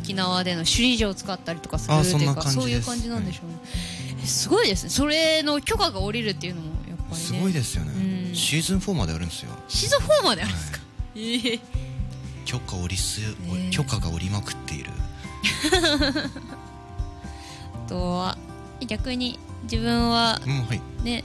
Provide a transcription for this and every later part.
沖縄での首里城を使ったりとかするっていうか、そういう感じなんでしょうね。すごいですね。それの許可が下りるっていうのもやっぱりねすごいですよね。シーズン4まであるんですよ。 シーズン4まであるんですか。 許可が下りまくっている。 あとは逆に自分はね、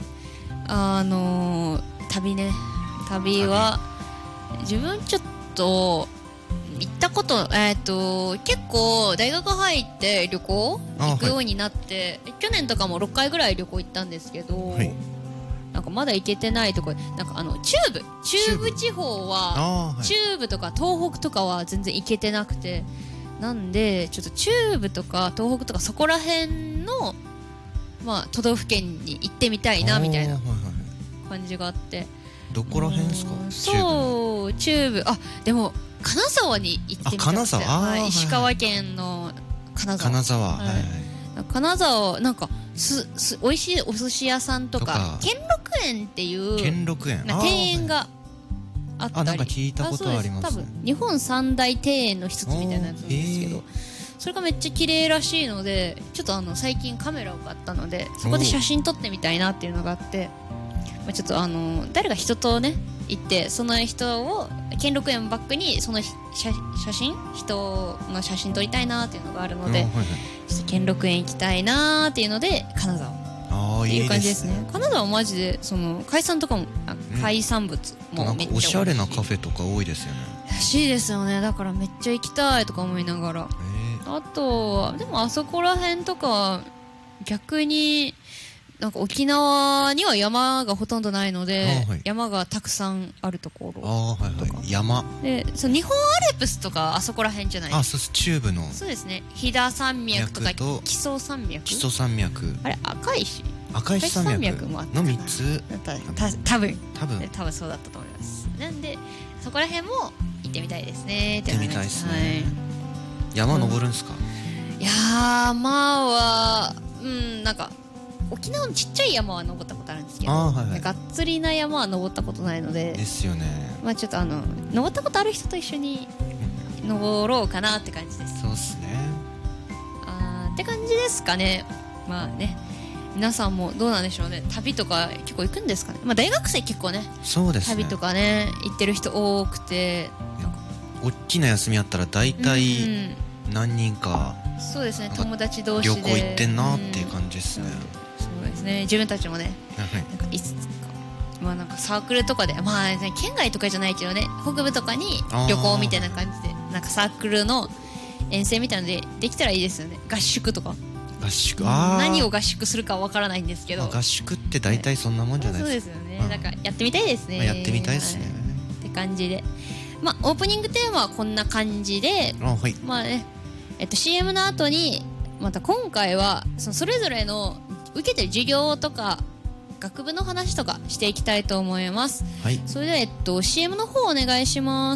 旅は自分ちょっと行ったこと結構大学入って旅行行くようになって、去年とかも6回ぐらい旅行行ったんですけど、なんかまだ行けてないところ、なんか中部地方は中部とか東北とかは全然行けてなくて、なんでちょっと中部とか東北とかそこら辺の都道府県に行ってみたいなみたいな感じがあって。 どこら辺ですか？ そう中部、でも金沢に行ってみたくて、石川県の金沢、金沢なんか美味しいお寿司屋さんとか兼六園っていう庭園があったり、 なんか聞いたことあります。 多分日本三大庭園の一つみたいなやつなんですけど、それがめっちゃ綺麗らしいので、ちょっと最近カメラを買ったのでそこで写真撮ってみたいなっていうのがあって、ちょっと誰か人とね行って、その人を兼六園バックにその人の写真撮りたいなっていうのがあるので、ちょっと兼六園行きたいなっていうので金沢っていう感じですね。金沢マジで海産とかも海産物もめっちゃおしゃれなカフェとか多いですよね。 らしいですよね。だからめっちゃ行きたいとか思いながら、あとでもあそこら辺とか逆になんか沖縄には山がほとんどないので、山がたくさんあるところとか、 山で日本アルプスとかあそこら辺じゃないですか。 そう中部の。 そうですね。飛騨山脈とか木曽山脈、あれ赤石山脈もあったの3つ多分そうだったと思います。なんでそこら辺も行ってみたいですね。 行ってみたいですね。山登るんですか？ 山はなんか沖縄のちっちゃい山は登ったことあるんですけど、がっつりな山は登ったことないので。ですよね。ちょっと登ったことある人と一緒に登ろうかなって感じです。 そうですね。 って感じですかね。皆さんもどうなんでしょうね。旅とか結構行くんですかね。大学生結構ね、そうですね、旅とかね行ってる人多くて、 大きな休みあったら大体何人か、 そうですね、友達同士で旅行行ってんなっていう感じですね。 そうですね。自分たちもね、なんかいつかなんかサークルとかで、県外とかじゃないけどね、北部とかに旅行みたいな感じで、なんかサークルの遠征みたいなのでできたらいいですよね。合宿とか。何を合宿するかわからないんですけど、 合宿って大体そんなもんじゃないですか。 そうですよね。なんかやってみたいですね。 やってみたいですね。 って感じで、オープニングテーマはこんな感じで、CM の後にまた今回はそれぞれの受けてる授業とか学部の話とかしていきたいと思います。それではCM の方お願いします。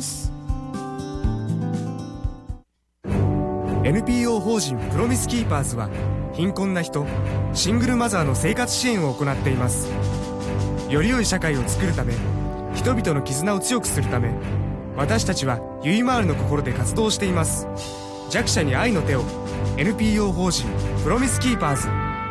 NPO 法人プロミスキーパーズは貧困な人、シングルマザーの生活支援を行っています。より良い社会を作るため、人々の絆を強くするため、私たちはゆいまーるの心で活動しています。弱者に愛の手を。 NPO 法人プロミスキーパーズ。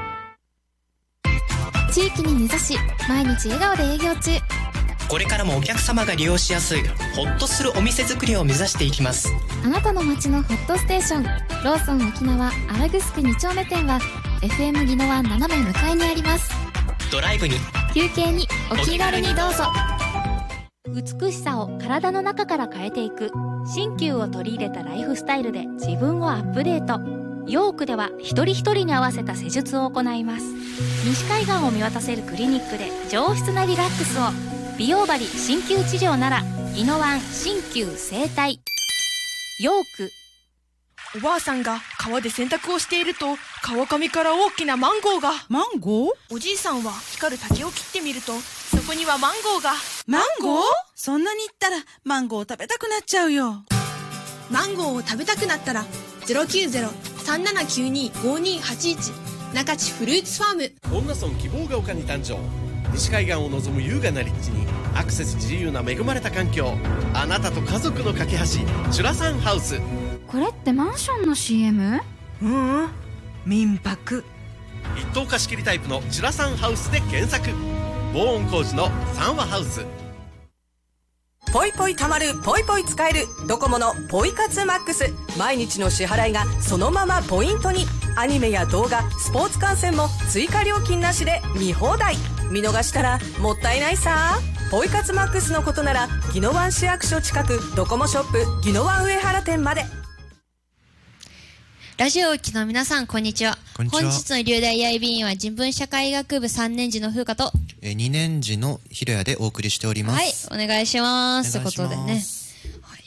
地域に根ざし毎日笑顔で営業中。 これからもお客様が利用しやすいホッとするお店作りを目指していきます。 あなたの街のホットステーション、ローソン沖縄荒城2丁目店は FM 宜野湾斜め向かいにあります。 ドライブに休憩にお気軽にどうぞ。 美しさを体の中から変えていく新旧を取り入れたライフスタイルで自分をアップデート。ヨークでは一人一人に合わせた施術を行います。西海岸を見渡せるクリニックで上質なリラックスを。美容針鍼灸治療なら宜野湾鍼灸整体。ヨーク。 おばあさんが川で洗濯をしていると川上から大きなマンゴーが。 マンゴー？ おじいさんは光る竹を切ってみるとそこにはマンゴーが。 マンゴー？そんなに言ったらマンゴー食べたくなっちゃうよ。 マンゴーを食べたくなったら 090-3792-5281 中地フルーツファーム。 恩納村希望が丘に誕生。西海岸を望む優雅な立地にアクセス自由な恵まれた環境。あなたと家族の架け橋、チュラサンハウス。 これってマンションの CM？ 民泊。 一棟貸し切りタイプのチュラサンハウスで検索。防音工事の三和ハウス。 ポイポイたまる、ポイポイ使えるドコモのポイ活マックス。毎日の支払いがそのままポイントに。アニメや動画、スポーツ観戦も追加料金なしで見放題。見逃したらもったいないさ。ポイ活マックスのことなら宜野湾市役所近くドコモショップ宜野湾上原店まで。 ラジオをお聞きの皆さん、こんにちは。 こんにちは。 本日の流大 IB は人文社会学部3年次の風花と 2年次のひろやでお送りしております。 はい、お願いします。というこお願いしますとでね。はい、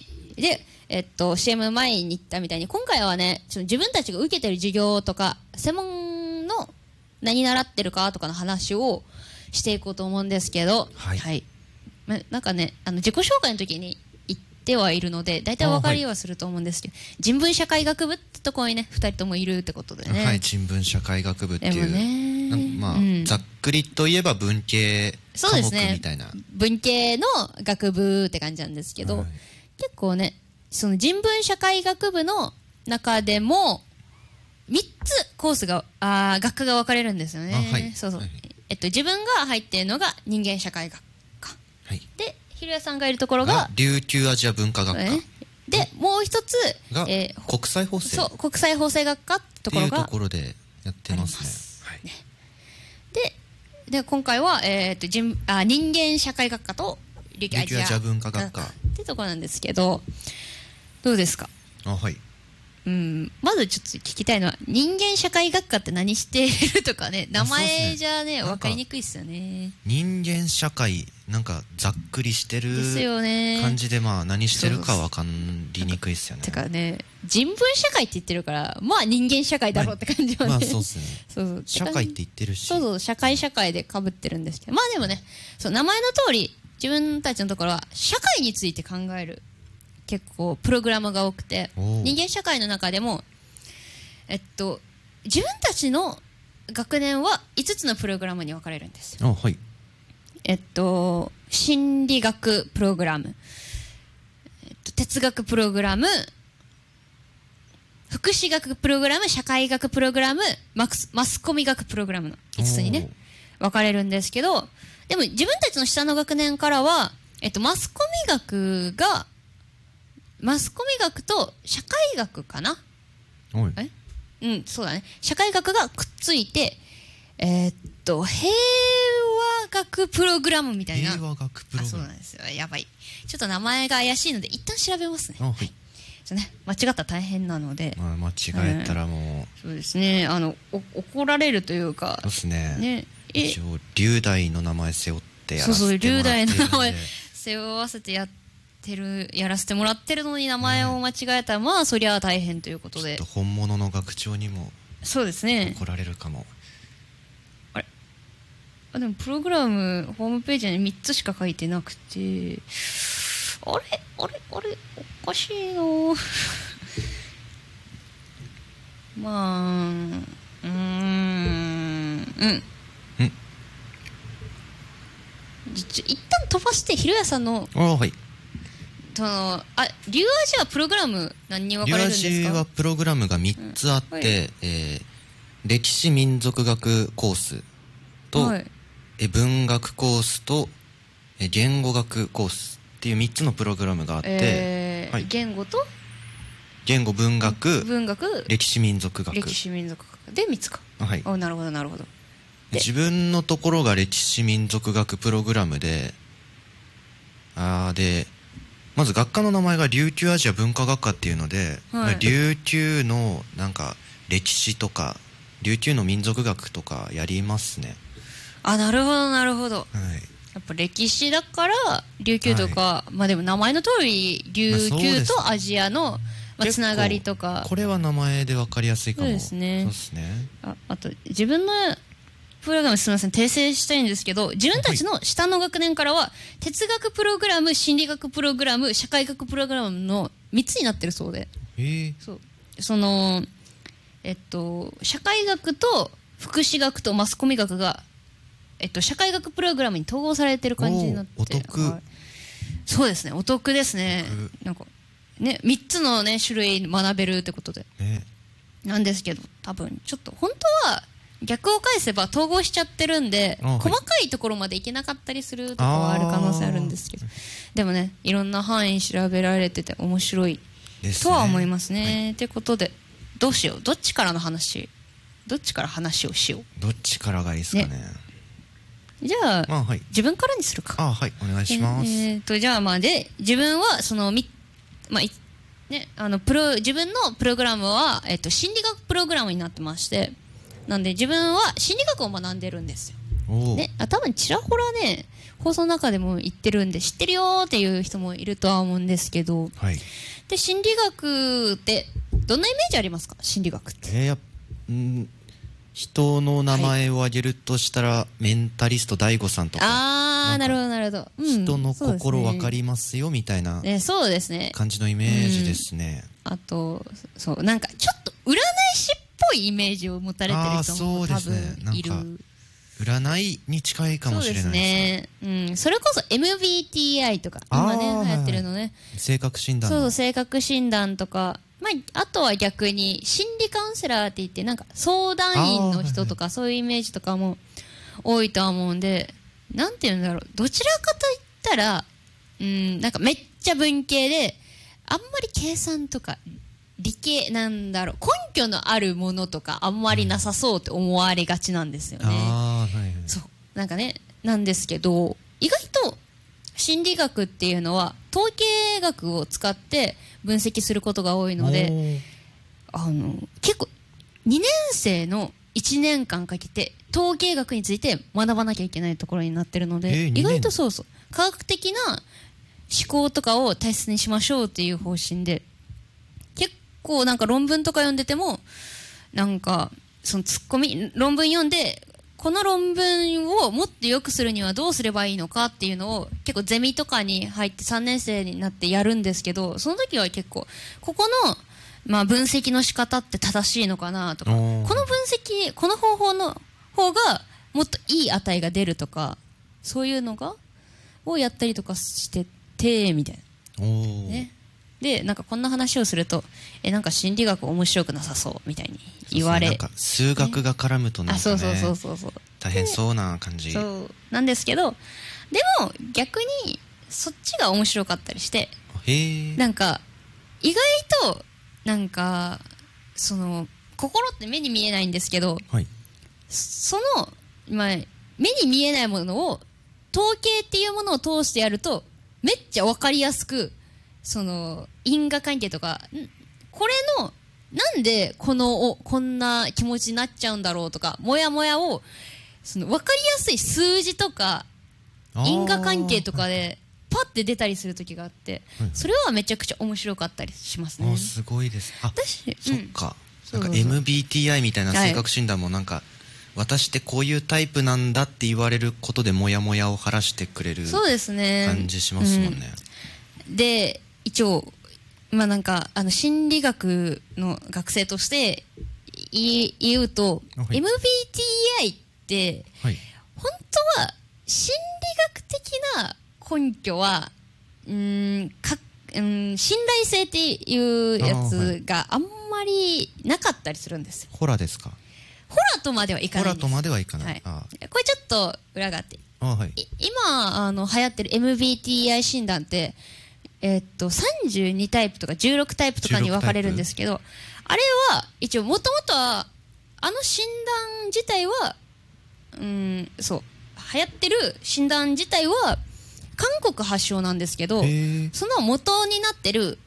で、CM 前に言ったみたいに、今回はね、自分たちが受けてる授業とか、専門の何習ってるかとかの話をしていこうと思うんですけど、 はい。 はい。なんかね、自己紹介の時に言ってはいるので、大体お分かりはすると思うんですけど、人文社会学部ってところにね、2人ともいるってことでね。 はい、人文社会学部っていう。 でもね、 まあ、ざっくりといえば文系科目みたいな。 そうですね。文系の学部って感じなんですけど、結構ね、その人文社会学部の中でも、3つコースが、学科が分かれるんですよね。 はい。 そうそう。自分が入っているのが人間社会学科。 はい。 で、ひろやさんがいるところが、 琉球アジア文化学科。 で、もう一つが、国際法制。 そう、国際法制学科ってところが。 っていうところでやってますね。はい。 で、今回は、人間社会学科と琉球アジア文化学科ってところなんですけど、どうですか？ はい。 まずちょっと聞きたいのは、人間社会学科って何してるとかね、名前じゃね、分かりにくいっすよね。 人間社会、なんかざっくりしてる感じで、まあ何してるか分かりにくいっすよね。 てかね、人文社会って言ってるから、まあ人間社会だろうって感じはね。 まあそうっすね。 そう社会って言ってるし。 そうそう、社会で被ってるんですけど、まあでもね、そう、名前の通り、自分たちのところは社会について考える。結構プログラムが多くて、人間社会の中でも自分たちの学年は5つのプログラムに分かれるんですよ。 はい。 心理学プログラム、哲学プログラム、福祉学プログラム、社会学プログラム、マスコミ学プログラムの5つにね分かれるんですけど、でも自分たちの下の学年からは、マスコミ学と社会学かな。そうだね。社会学がくっついて、平和学プログラムみたいな。 平和学プログラム。 そうなんですよ。やばい。ちょっと名前が怪しいので、一旦調べますね。はい。間違ったら大変なので。 間違えたらもう。 そうですね。怒られるとやか。 そうですね。一応、龍大の名前背負ってやらせてもらってるんで。 そうそう、龍大の名前背負わせてやらせてもらってるのに名前を間違えたら、まあそりゃ大変ということで、 ちょっと本物の学長にもそうですね、 怒られるかも。 あれ、でもプログラムホームページに3つしか書いてなくて、あれおかしいのまあ一旦飛ばして、ひろやさんのはい。 龍アジアプログラム何に分かれるんですか？ 龍アジアはプログラムが3つあって、歴史民族学コースと、文学コースと、言語学コースっていう3つのプログラムがあって、 言語と文学、歴史民族学で3つか。 はい。 なるほど。 自分のところが歴史民族学プログラムで、まず学科の名前が琉球アジア文化学科っていうので、琉球のなんか歴史とか琉球の民族学とかやりますね。 なるほど。やっぱ歴史だから琉球とか、まあでも名前の通り琉球とアジアのつながりとか、 これは名前で分かりやすいかも。 そうですね。あと自分のプログラム、すみません、訂正したいんですけど、自分たちの下の学年からは哲学プログラム、心理学プログラム、社会学プログラムの3つになってるそうで、社会学と福祉学とマスコミ学が、社会学プログラムに統合されてる感じになって、 お得。 そうですね、お得ですね。なんかね、3つのね種類学べるってことで、なんですけど、多分ちょっと本当は逆を返せば統合しちゃってるんで、細かいところまでいけなかったりするところはある可能性あるんですけど、でもね、いろんな範囲調べられてて面白いとは思いますね。ということで、どうしよう、どっちから話をしよう。 どっちからがいいですかね。 じゃあ、自分からにするか。 はい、お願いします。 じゃあで自分はその自分のプログラムは心理学プログラムになってまして、なんで自分は心理学を学んでるんですよ。で、多分ちらほらね放送の中でも言ってるんで知ってるよっていう人もいるとは思うんですけど、で心理学ってどんなイメージありますか？心理学って。 人の名前を挙げるとしたら、メンタリスト大悟さんとか。 なるほどなるほど。 人の心分かりますよみたいなそうですね。 感じのイメージですね。 あとなんかちょっと占い師っぽいイメージを持たれてる人も多分いる。 占いに近いかもしれないですね。 それこそ MBTI とか今ね流行ってるのね。 性格診断。 そう、性格診断とか。あとは逆に心理カウンセラーって言って、なんか相談員の人とかそういうイメージとかも多いとは思うんで、なんていうんだろう、どちらかといったらなんかめっちゃ文系で、あんまり計算とか理系、なんだろう、根拠のあるものとかあんまりなさそうって思われがちなんですよね。そうなんかね、なんですけど、意外と心理学っていうのは統計学を使って分析することが多いので、結構2年生の1年間かけて統計学について学ばなきゃいけないところになってるので、意外と科学的な思考とかを大切にしましょうっていう方針で、結構なんか論文とか読んでても、なんかその論文読んで、この論文をもっと良くするにはどうすればいいのかっていうのを結構ゼミとかに入って3年生になってやるんですけど、その時は結構ここの分析の仕方って正しいのかなとか、この方法の方がもっといい値が出るとか、そういうのをやったりとかしててみたいなね。でなんかこんな話をすると、なんか心理学面白くなさそうみたいに言われ、 なんか数学が絡むとなんかね、大変そうな感じ。 そうなんですけど、でも逆にそっちが面白かったりして、なんか意外となんかその心って目に見えないんですけど、目に見えないものを統計っていうものを通してやるとめっちゃ分かりやすく、その因果関係とか、これのなんでこんな気持ちになっちゃうんだろうとか、モヤモヤをその分かりやすい数字とか因果関係とかでパッて出たりする時があって、それはめちゃくちゃ面白かったりしますね。 すごいです。そっか。なんか MBTI みたいな性格診断もなんか、私ってこういうタイプなんだって言われることでモヤモヤを晴らしてくれる感じしますもんね。 で一応なんか心理学の学生として言うと、MBTI って本当は心理学的な根拠は信頼性っていうやつがあんまりなかったりするんですよ。 ホラですか？ ホラとまではいかないんです。 ホラとまではいかない。 これちょっと裏があって、今流行ってる MBTI 診断って32タイプとか16タイプとかに分かれるんですけど、あれは一応もともとは診断自体は流行ってる診断自体は韓国発祥なんですけど、その元になってる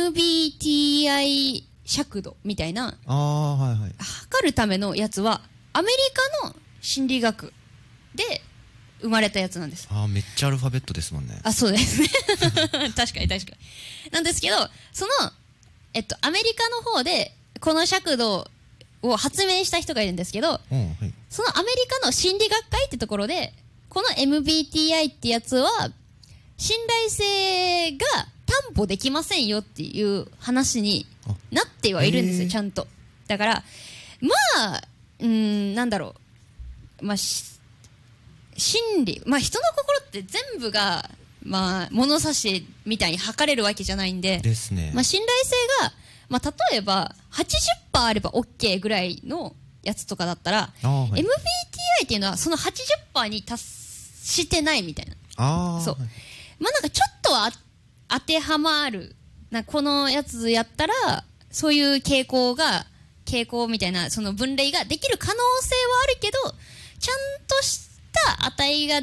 MBTI 尺度みたいな測るためのやつはアメリカの心理学で生まれたやつなんです。 めっちゃアルファベットですもんね。 そうですね確かになんですけど、そのアメリカの方でこの尺度を発明した人がいるんですけど、そのアメリカの心理学会ってところで、この MBTI ってやつは信頼性が担保できませんよっていう話になってはいるんですよ、ちゃんと。だからなんだろう、心理、人の心って全部がまあ、物差しみたいに測れるわけじゃないんで、 ですね。 まあ、信頼性が、まあ、例えば 80% あれば OK ぐらいのやつとかだったら、 はい、 MBTI っていうのはその 80% に達してないみたいな。そう。まあなんかちょっとは当てはまる。このやつやったら、そういう傾向みたいな、その分類ができる可能性はあるけど、ちゃんとした値が